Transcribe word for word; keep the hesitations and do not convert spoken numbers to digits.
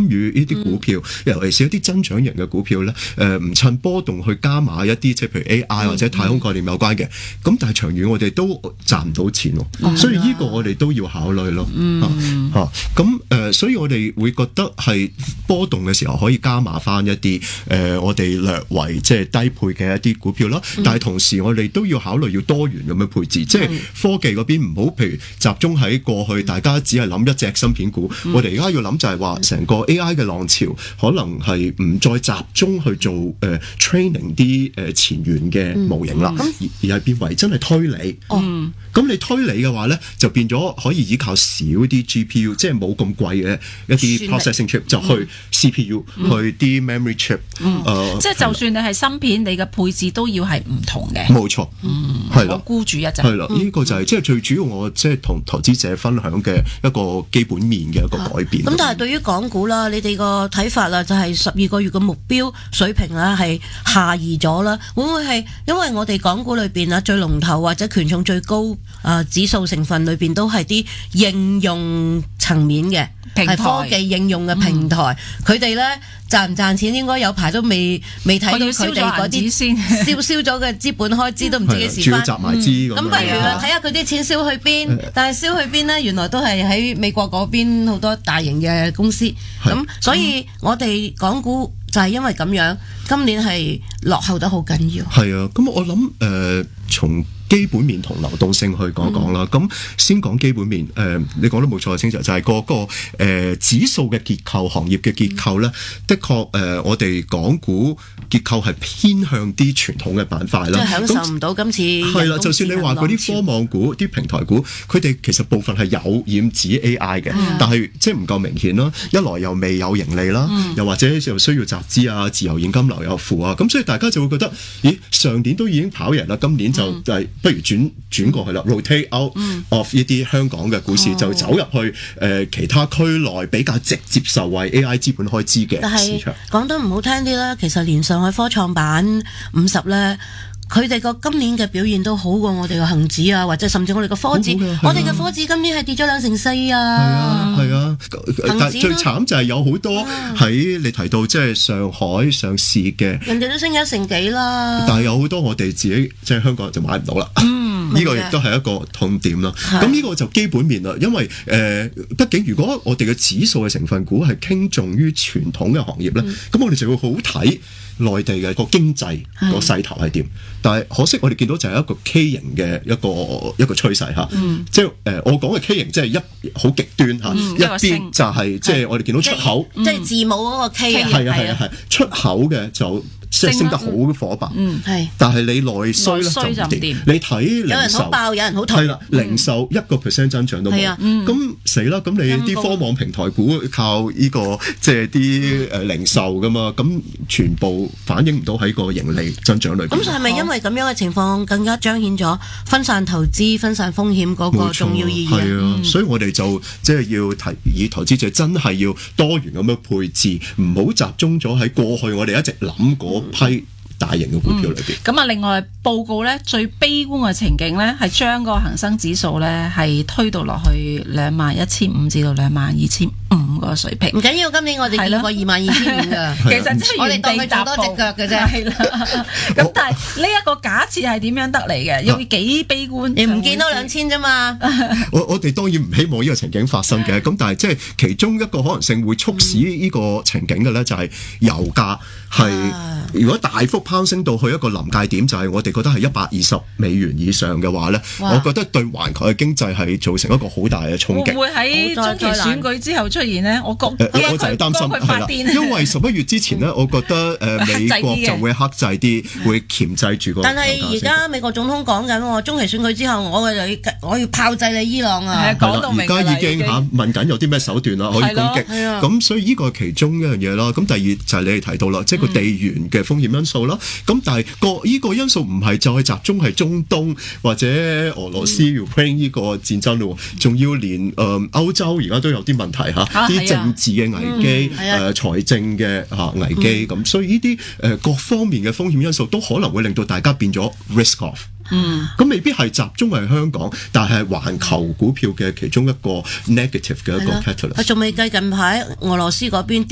參與呢啲股票，嗯、尤其是一啲增長型嘅股票咧，誒、呃、唔趁波動去加碼一啲即係譬如 A I 或者太空概念有關嘅，咁、嗯、但係長遠我哋都賺唔到錢喎，嗯、所以呢個我哋都要考慮咯。嗯，嚇咁誒，所以我哋會覺得係波動嘅時候可以加碼翻一啲誒、呃，我哋略為即係低配嘅一啲股票啦。嗯、但係同時我哋都要考慮要多元咁樣配置，嗯、即係科技嗰邊唔好譬如集中喺過去大家只係諗一隻芯片股，嗯、我哋而家要諗就係話成個 A I 嘅浪潮可能係唔再集中去做誒、呃、training 啲誒前沿嘅模型啦，嗯、而而係變為真係推理。嗯，咁你推理嘅話咧，就變咗可以依靠少啲 G P U， 即係冇咁貴嘅一啲 processing chip，就去 C P U，嗯、去啲 memory chip。嗯，呃、即係就算你係芯片，你嘅配置都要係唔同嘅。 冇錯。嗯，係啦。 我孤注一擲。 係啦，呢、嗯、個就係即係最主要，我即係同投資者分享嘅一個基本面嘅一個改變。 咁、啊、但係對於港股啦，你哋個睇法啦，就係十二個月嘅目標水平啦，係下移咗啦。會唔會係因為我哋港股裏邊啊，最龍頭或者權重最高啊、呃、指數成分裏邊都係啲應用層面嘅，係科技應用嘅平台，佢哋咧賺唔賺錢應該有排都未未睇到佢哋嗰啲先燒燒咗嘅資本開支都唔知幾時翻。 主要集埋資咁。 咁不如啊，睇下佢啲錢燒去邊？但係燒去邊呢？原來都係喺美國嗰邊好多大型嘅公司。咁所以我哋港股就係因為咁樣，今年係落後得好緊要。 係啊，咁我諗誒從基本面同流動性去講講啦，咁、嗯、先講基本面。誒、呃，你講得冇錯，清就就係、是、個個誒、呃、指數嘅結構、行業嘅結構咧，嗯、的確誒、呃，我哋港股結構係偏向啲傳統嘅板塊啦。 即係享受唔到今次係啦，就算你話嗰啲科網股、啲平台股，佢哋其實部分係有染指 A I 嘅，嗯、但係即係唔夠明顯啦。一來又未有盈利啦，嗯、又或者又需要集資啊、自由現金流有負啊，咁所以大家就會覺得，咦，上年都已經跑贏啦，今年就係、嗯。不如轉轉過去啦 ，rotate out of 呢啲香港嘅股市，嗯、就走入去誒、呃、其他區內比較直接受惠 A I 資本開支嘅市場。 講得唔好聽啲啦，其實連上海科創板五十咧。佢哋個今年嘅表現都好過我哋個恒指啊，或者甚至我哋個科指，我哋嘅科指今年係跌咗兩成四啊。係啊，係啊，但最慘就係有好多喺你提到即係上海上市嘅， 人哋都升咗一成幾啦。 但係有好多我哋自己即係香港人就買唔到啦。嗯，呢個亦都係一個痛點啦。咁呢個就基本面啦，因為誒，畢竟如果我哋嘅指數嘅成分股係傾重於傳統嘅行業咧，咁我哋就會好睇內地嘅個經濟個勢頭係點，但係可惜我哋見到就係一個 K 型嘅一個一個趨勢嚇，嗯、即係誒、呃、我講嘅 K 型即係一好極端嚇，嗯、一邊就係即係我哋見到出口， 即係字母嗰個 K 啊， 係啊係啊係，出口嘅就。即係升得好火爆，嗯，係。但係你內需咧就唔掂。你睇零售，有人好爆，有人好痛。 係啦，零售一個 percent 增長都冇。係啊，咁死啦！咁你啲科網平台股靠呢個即係啲誒零售噶嘛，咁全部反映唔到喺個盈利增長裏邊。咁係咪因為咁樣嘅情況更加彰顯咗分散投資、分散風險嗰個重要意義？係啊，所以我哋就即係要提以投資者真係要多元咁樣配置，唔好集中咗喺過去我哋一直諗嗰批大型嘅股票裏邊。 咁啊、嗯，另外報告咧最悲觀嘅情景咧，係將個恒生指數咧係推到落去兩萬一千五至到兩萬二千五個水平。 唔緊要，今年我哋見過二萬二千五噶。其實即係我哋當佢打多隻腳嘅啫。係啦。咁但係呢一個假設係點樣得嚟嘅？要幾悲觀？你唔見到兩千啫嘛？ 我我哋當然唔希望呢個情景發生嘅。咁但係即係其中一個可能性會促使呢個情景嘅咧，就係油價係如果大幅攀升到去一個臨界點，就係、是、我哋覺得係一百二十美元以上嘅話咧，哇我覺得對環球嘅經濟係造成一個好大嘅衝擊。 會唔會喺中期選舉之後出現呢？我覺得、 呃、我就係擔心係啦，因為十一月之前呢，我覺得誒、呃、美國就會克制啲，會鉗制住個。 但係而家美國總統講緊喎，中期選舉之後，我就要我要炮製你伊朗啊！ 係講到明㗎啦，而家已經嚇問緊有啲咩手段啦，可以攻擊。咁所以呢個係其中一樣嘢啦。咁第二就係你哋提到啦，即係個地緣嘅風險因素啦。咁但係個呢個因素唔係就係集中係中東或者俄羅斯 Ukraine 呢個戰爭咯，仲要連誒歐洲而家都有啲問題嚇，啲政治嘅危機、誒財政嘅嚇危機咁，所以呢啲誒各方面嘅風險因素都可能會令到大家變咗 risk off。嗯，咁未必係集中喺香港，但係環球股票嘅其中一個 negative 嘅一個 catalyst。 佢仲未計近排俄羅斯嗰邊。